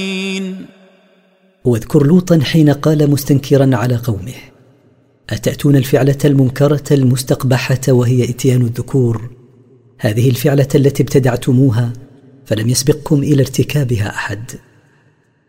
واذكر لوطا حين قال مستنكرا على قومه: أتأتون الفعلة المنكرة المستقبحة وهي إتيان الذكور، هذه الفعلة التي ابتدعتموها فلم يسبقكم إلى ارتكابها أحد.